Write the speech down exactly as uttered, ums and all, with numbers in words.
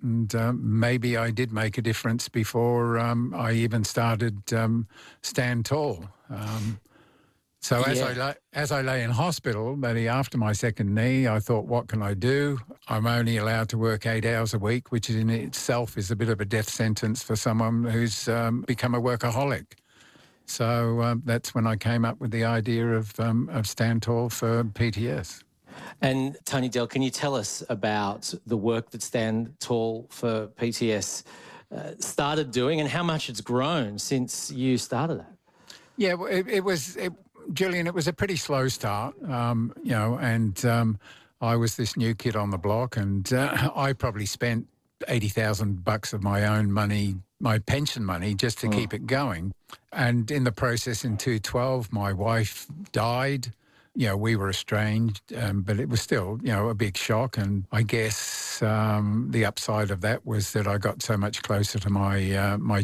and um, maybe I did make a difference before um, I even started um, Stand Tall. Um, so as I, Yeah. lay, as I lay in hospital, maybe after my second knee, I thought, what can I do? I'm only allowed to work eight hours a week, which in itself is a bit of a death sentence for someone who's um, become a workaholic. So um, that's when I came up with the idea of, um, of Stand Tall for P T S. And Tony Dell, can you tell us about the work that Stand Tall for P T S uh, started doing and how much it's grown since you started that? Yeah, well, it, it was, it, Julian, it was a pretty slow start, um, you know, and um, I was this new kid on the block, and uh, I probably spent eighty thousand bucks of my own money, my pension money, just to Mm. keep it going. And in the process in two twelve, my wife died. You know, we were estranged, um, but it was still, you know, a big shock. And I guess um, the upside of that was that I got so much closer to my uh, my